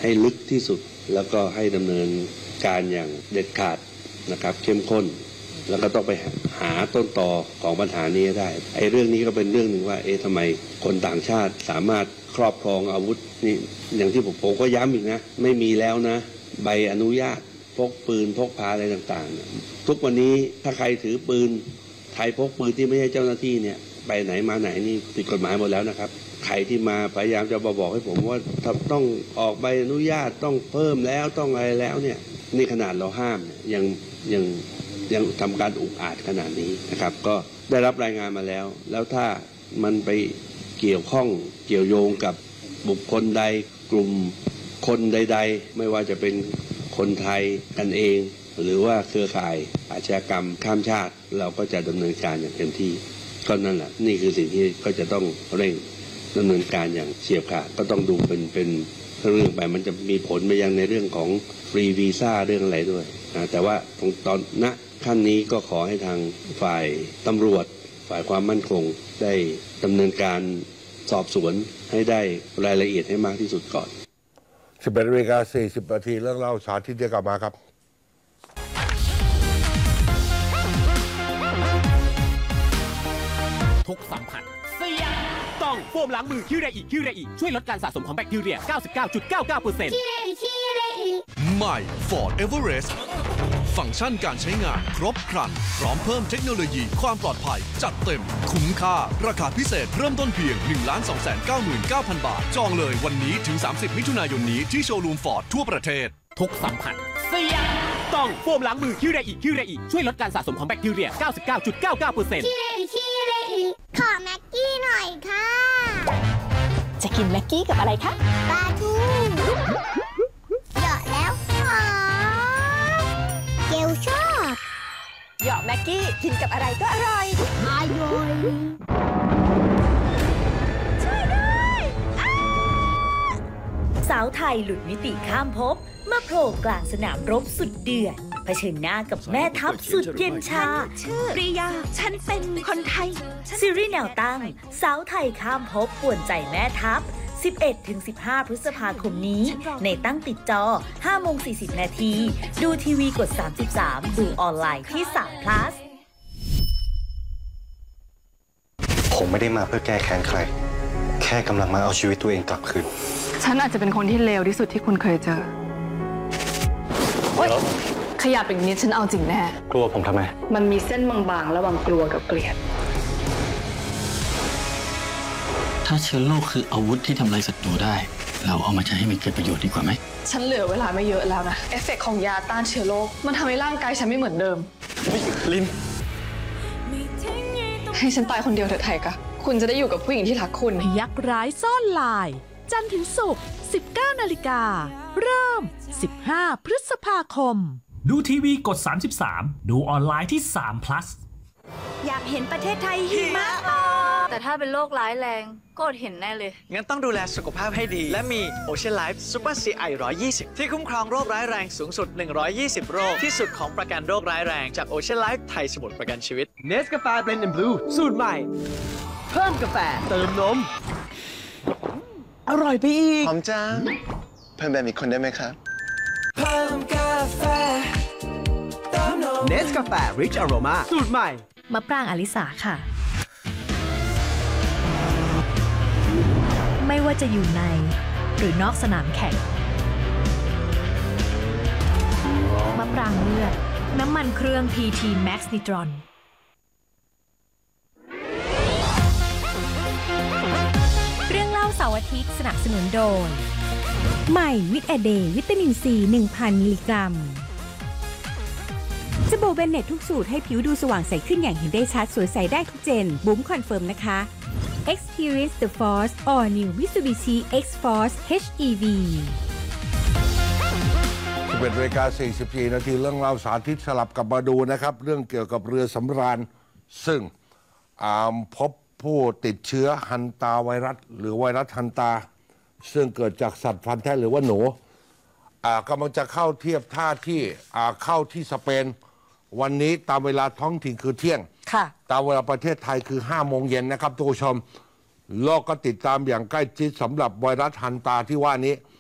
ให้ลึกที่สุดแล้วก็ให้ดำเนินการอย่างเด็ดขาดนะครับเข้มข้นแล้วก็ต้องไปหาต้นตอของปัญหานี้ได้เรื่องนี้ก็เป็นเรื่องหนึ่งว่าทำไมคนต่างชาติสามารถครอบครองอาวุธนี่อย่างที่ผมก็ย้ำอีกนะไม่มีแล้วนะใบอนุญาตพกปืนพกพาอะไรต่างๆทุกวันนี้ถ้าใครถือปืนไทยพกปืนที่ไม่ใช่เจ้าหน้าที่เนี่ยไปไหนมาไหนนี่ผิดกฎหมายหมดแล้วนะครับใครที่มาพยายามจะบอกให้ผมว่าต้องออกใบอนุญาตต้องเพิ่มแล้วต้องอะไรแล้วเนี่ยนี่ขนาดเราห้ามยังทำการอุกอาจขนาดนี้นะครับก็ได้รับรายงานมาแล้วถ้ามันไปเกี่ยวข้องเกี่ยวโยงกับบุคคลใดกลุ่มคนใดๆไม่ว่าจะเป็นคนไทยกันเองหรือว่าเครือข่ายอาชญากรรมข้ามชาติเราก็จะดำเนินการอย่างเต็มที่ก็นั่นแหละนี่คือสิ่งที่ก็จะต้องเร่งดำเนินการอย่างเฉียบขาดก็ต้องดูเป็นเรื่องไปมันจะมีผลไปยังในเรื่องของฟรีวีซ่าเรื่องอะไรด้วยแต่ว่าตอนณขั้นนี้ก็ขอให้ทางฝ่ายตำรวจฝ่ายความมั่นคงได้ดำเนินการสอบสวนให้ได้รายละเอียดให้มากที่สุดก่อน 11:40 นาทีเรื่องเล่าสาธิตจะกลับมาครับทุกสัมผัสเสี่ยงต้องโฟมล้างมือคิเรอิช่วยลดการสะสมของแบคทีเรีย 99.99% ใหม่ Ford Everest ฟังก์ชันการใช้งานครบครันพร้อมเพิ่มเทคโนโลยีความปลอดภัยจัดเต็มคุ้มค่าราคาพิเศษเริ่มต้นเพียง 1,299,000 บาทจองเลยวันนี้ถึง 30 มิถุนายนนี้ที่โชว์รูม Ford ทั่วประเทศทุกสัมผัสเสี่ยงต้องโฟมล้างมือคิเรอิช่วยลดการสะสมของแบคทีเรีย 99.99% ขอแม็กกี้หน่อยค่ะจะกินแม็กกี้กับอะไรคะปลาทูเหยาะแล้วหอมเกลชอบเหยาะแม็กกี้กินกับอะไรก็อร่อยอร่อยช่วยด้วยสาวไทยหลุดมิติข้ามภพเมื่อโผล่กลางสนามรบสุดเดือดเผชิญหน้ากับแม่ทัพสุดเย็นชาชื่อปริยาฉันเป็นคนไทยซีรีส์แนวตั้งสาวไทยข้ามภพป่วนใจแม่ทัพ 11-15 พฤษภาคมนี้ในตั้งติดจอ 5:40 นาทีดูทีวีกด 33 ดูออนไลน์ที่3 plus ผมไม่ได้มาเพื่อแก้แค้นใครแค่กำลังมาเอาชีวิตตัวเองกลับคืนฉันอาจจะเป็นคนที่เลวที่สุดที่คุณเคยเจอขยับอย่างนี้ฉันเอาจริงแน่กลัวผมทำไมมันมีเส้นบางๆระหว่างกลัวกับเกลียดถ้าเชื้อโรคคืออาวุธที่ทำลายศัตรูได้เราเอามาใช้ให้มันเกิดประโยชน์ดีกว่าไหมฉันเหลือเวลาไม่เยอะแล้วนะเอฟเฟกต์ของยาต้านเชื้อโรคมันทำให้ร่างกายฉันไม่เหมือนเดิมลินให้ฉันตายคนเดียวเถอะไทยกะคุณจะได้อยู่กับผู้หญิงที่รักคุณยักษ์ร้ายซ่อนลายจันทร์ถึงศุกร์ 19 นาฬิกาเริ่ม 15 พฤษภาคมดูทีวีกด 33 ดูออนไลน์ที่3 plus อยากเห็นประเทศไทยหิมะแต่ถ้าเป็นโรคร้ายแรงก็อดเห็นแน่เลยงั้นต้องดูแลสุขภาพให้ดีและมี Ocean Life Super CI 120 ที่คุ้มครองโรคร้ายแรงสูงสุด120โรคที่สุดของประกันโรคร้ายแรงจาก Ocean Life ไทยสมุทรประกันชีวิต Nescafe Blend and Blue สูตรใหม่เพิ่มกาแฟเติมนมอร่อยไปอีกหอมจังเพิ่มแบบอีกคนได้ไหมครับเพิ่มกาแฟเติมนม Nescafe Rich Aroma สูตรใหม่มะปรางอลิสาค่ะไม่ว่าจะอยู่ในหรือนอกสนามแข่งมะปรางเลือดน้ำมันเครื่อง PT Max Nitron เรื่องเล่าเสาร์อาทิตย์สนับสนุนโดยใหม่วิตาเดย์วิตามินซี 1,000 มิลลิกรัมสบู่เบนเน็ตทุกสูตรให้ผิวดูสว่างใสขึ้นอย่างเห็นได้ชัดสวยใสได้ทุกเจนบุ๋มคอนเฟิร์มนะคะ Experience the Force All New Mitsubishi X-Force HEV 11:44 นาทีเรื่องเล่าสาธิตสลับกลับมาดูนะครับเรื่องเกี่ยวกับเรือสำราญซึ่งพบผู้ติดเชื้อฮันตาไวรัสหรือไวรัสฮันตาซึ่งเกิดจากสัตว์ฟันแท้หรือว่าหนูกำลังจะเข้าเทียบท่าที่เข้าที่สเปนวันนี้ตามเวลาท้องถิ่นคือเที่ยงตามเวลาประเทศไทยคือ5 โมงเย็นนะครับทุกผู้ชมโลกก็ติดตามอย่างใกล้ชิดสำหรับไวรัสฮันตาที่ว่านี้